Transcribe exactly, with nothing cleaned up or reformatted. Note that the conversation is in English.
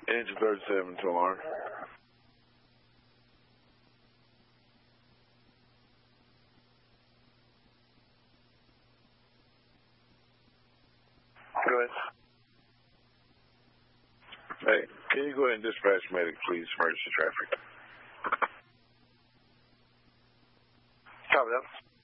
Engine thirty-seven to alarm. Go ahead. Hey, can you go ahead and dispatch medic, please, emergency traffic? Copy that.